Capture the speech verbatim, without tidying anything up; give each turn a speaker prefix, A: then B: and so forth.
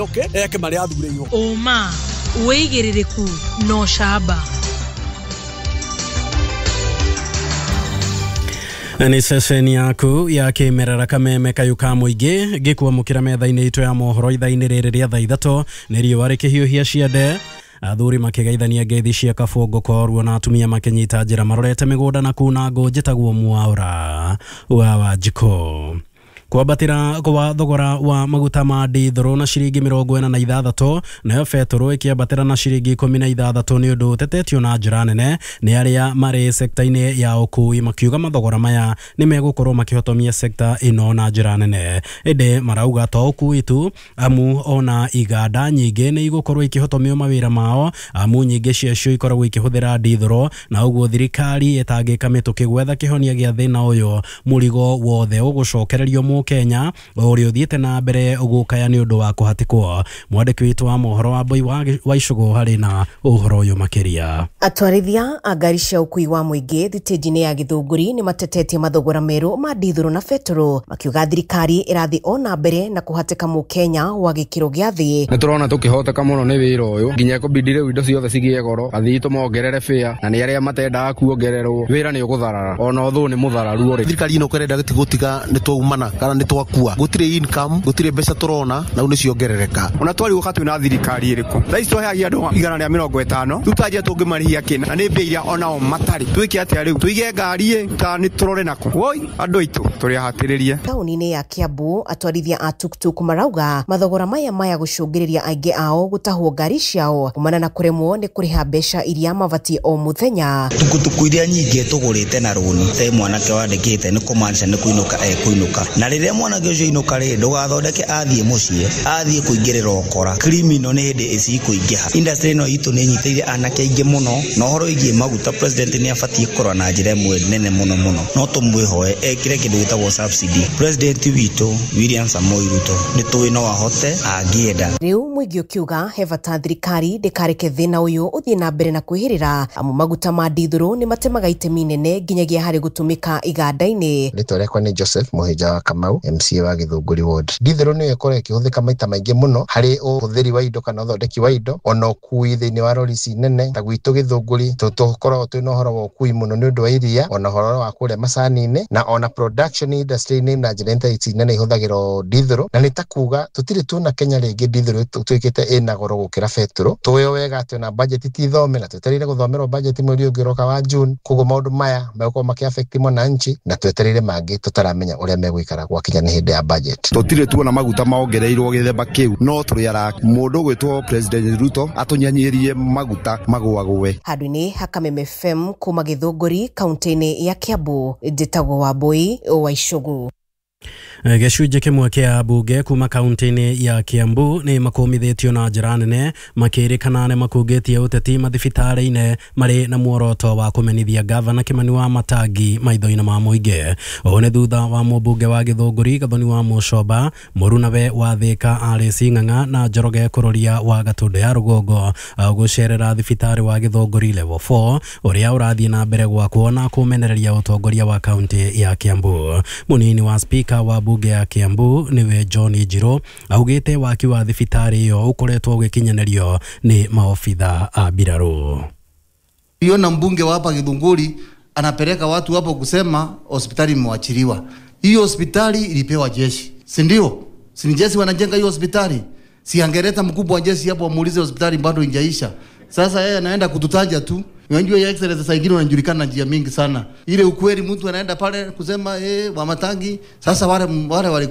A: okay eke mari athureyo
B: Oma weigiririku no shaba
C: Ni seseni yaku ya kimerera kameme kayuka muingi gikuwa mukira metha-ini itu ya mohoro itha-ini riri ria thaa ithatũ ni riũa rikihiũhia ciande athuri makigeithania ngeithi cia kabongo koruo na atumia makinyita njĩra marorete mĩgũnda na kuna ngũ njĩtagwo Mwaũra wa Wanjikũ kwambatira kwa thogora wa maguta ma dithero na ciringi mirongo ĩna na ithathatũ nayo betũrũ ikiambatira na ciringi ikũmi na ithathatũ ni ũndũ ũtetetio na njĩra nene ni arĩa marĩ sekta-inĩ ya ũkui makiuga mathogora maya ni megũkorwo makihotomia sekta ĩno na njĩra nene ĩndĩ marauga to ũkui tu amu ona iganda nyingĩ nĩ igũkorwo ikihotomio mawĩra mao amu nyingĩ ciacio ikoragwo ikihũthĩra dithero na ũguo thirikari ĩtangĩka mĩtũkĩ gwetha kĩhonia gĩa thĩna ũyũ mũrigo wothe ũgũcokererio Kenya uri uthiete na mbere ugukaya ni undu wa kuhatikwo mwandiki witu wa mohoro wa Boi wa Icũgũ hari na uhoro uyu makiria
D: atwarithia a ngari cia ukui wa muingi thitĩnji-inĩ ya Gĩthũngũri ni matetetie mathogora meru ma dithero na betũrũ makiuga thirikari irathi ona mbere na kuhatika Mukenya wa gĩkĩro gĩa thĩ
E: ni turona tukihoteka muno ni wira uyu nginya kubindire indo ciothe cigie goro athii tumongerere fare na ni aria matendaga kuongererwo wira ni ugutharara ona uthu ni muthararu uri
F: thirikari ino kwenda gutiga ni twaumana ni twakua gutire income gutire mbeca turona na une ciongerereka
G: ona twari gukatu na thirikari iriku thaisi twaheagia andu igana rĩa mĩrongo ĩtano tutaje tungimarihia kina na ni mbia onao matari twike atia riu tuige ngari ta ni turore nako woi andu aitu turi ahatiririe
D: tauni-inĩ ya Kiambu atwarithia a tuktuk marauga mathogora maya maya gucungiriria aingi ao gutahwo ngari ciao kumana na kuremwo ni kuriha mbeca iria mabati o muthenya
H: tukutuku iria nyingi tugurite na runi te mwanake wandikite ni kumanisha ni kuinuka e kuinuka na riria mwanake ucio inuka ri ndugathondeke athie mucie athie kuingirira okora criminal ni hindi ici kuingiha industry no itu ni nyitire anake ingi muno no horo igie maguta president ni abatie korwa na njira imwe nene muno muno no tumwihoe ekire kindu gitagwo subsidy president witu William Samoei Ruto ni tuwi no ahote angienda
D: riu muingi ukiuga hebata thirikari ndikareke thina uyu uthie na mbere na kwihirira amu maguta ma dithero ni matemaga itemi nene nginyagia hari gutumika iganda-ini
I: ritorekwa ni Joseph Muhija wa Kamau M C A wa Gĩthũngũri ward dithero ni ikore ikihuthika maita maingi muno hari uhuthiri wa indo kana uthondeki wa indo ona ukui thiini wa rori ci nene ta gwitu Gĩthũngũri tutukorwo twina uhoro wa ukui muno ni undu wa iria ona uhoro wa kuria macani-ini na ona production industry ni na njira ici nene ihuthagira dithero na nitakuga tutiri tuna Kenya ringi dithero twikite ina goro gukira betũrũ tuyo wega ati na budget ti thome na twetereire guthomerwo budget mweri ungiroka wa June kugo maundu maya megũkorwo maki affect mwananchi na twetereire mangi tutaramenya uria megwikara gwakinya ni hindi ya budget
F: tutire tuona maguta maongereirwo githemba kiu no turi ara mundu gwitwo president Ruto atunyanyirie maguta magwagwe
D: handũ-inĩ ha Kameme F M kuma Gĩthũngũri kaunti-inĩ ya Kiambu njĩtagwo wa Boi wa Icũgũ
C: gĩcunjĩ kĩmwe kĩa mbunge kuma kaunti-inĩ ya Kiambu ni makumithĩtio na njĩra nene makĩrĩkana nĩ makungĩtie ũteti mathibitarĩ-inĩ marĩ na muoroto wa kũmenithia gavana Kimani wa Matangi maitho-inĩ ma mũingĩ ũũ nĩ thutha wa mũmbunge wa Gĩthũngũri Gathoni wa Mũcomba Mũrunawe wa Thĩka Alice Ng'ang'a na Njoroge Kururia wa Gatũndũ ya Rũgongo gũcerera thibitarĩ wa Gĩthũngũri level four ũrĩa ũrathiĩ na mbere gwakwo na kũmenereria ũtongoria wa kaunti ya Kiambu mũnini wa speaker wa bunge ya Kiambu niwe John Njiro augite waki wa thibitarĩ iyo ukoretwo ũgĩkinyanĩrio ni maofitha a biraro.
J: Yona mbunge wa hapa Gĩthũngũri anapeleka watu hapo kusema hospitali imewachiliwa. Hiyo hospitali ilipewa jeshi, si ndio? Si ni jeshi wanajenga hiyo hospitali? Si angeleta mkubwa wa jeshi hapo amuulize hospitali bado injaisha. Sasa yeye anaenda kututaja tu. Unajua ya excellence sasa ingine wanajulikana njia mingi sana. Ile ukweli mtu anaenda pale kusema eh wa Matangi sasa wale wale wale